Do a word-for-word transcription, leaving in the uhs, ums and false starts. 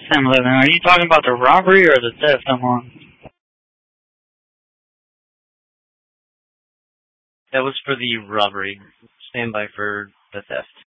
ten eleven. Are you talking about the robbery or the theft I'm on? That was for the robbery. Stand by for the theft.